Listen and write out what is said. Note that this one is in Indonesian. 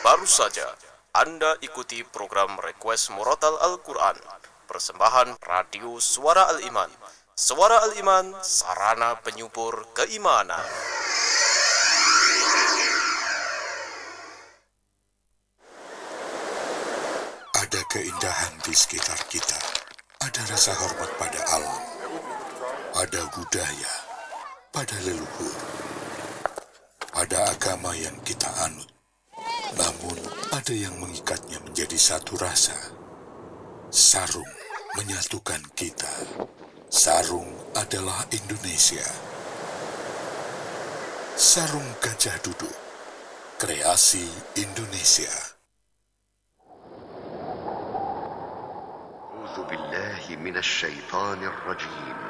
Baru saja Anda ikuti program Request Murotal Al-Quran, persembahan Radio Suara Al-Iman. Suara Al-Iman, sarana penyubur keimanan. Ada keindahan di sekitar kita. Ada rasa hormat pada alam. Ada budaya pada leluhur. Ada agama yang kita anut. Namun ada yang mengikatnya menjadi satu rasa. Sarung menyatukan kita. Sarung adalah Indonesia. Sarung Gajah Duduk, kreasi Indonesia. أعوذ بالله من الشيطان الرجيم